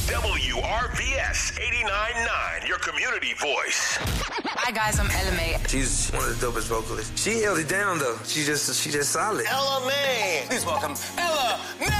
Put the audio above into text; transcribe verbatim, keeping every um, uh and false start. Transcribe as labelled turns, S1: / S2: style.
S1: W R V S eighty-nine point nine, your community voice.
S2: Hi guys, I'm Ella May.
S3: She's one of the dopest vocalists. She held it down though. She just she just solid.
S4: Ella May. Please welcome Ella May.